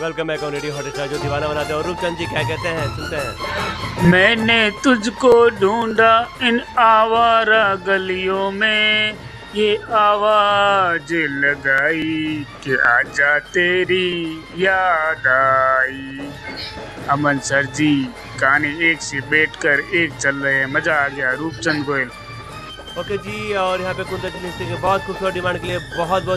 Welcome back on radio hot star जो दीवाना बनाते हैं। और रूपचंद जी क्या कहते हैं, सुनते हैं। मैंने तुझको ढूंढा इन आवारा गलियों में, ये आवाज लगाई कि आजा तेरी याद आई। अमन सर जी कहानी एक से बैठकर एक चल रहे हैं, मजा आ गया। रूपचंद गोयल। ओके जी, और यहाँ पे कुंदन सिंह के बहुत खूबसूरत डिमांड के लिए बहुत बहुत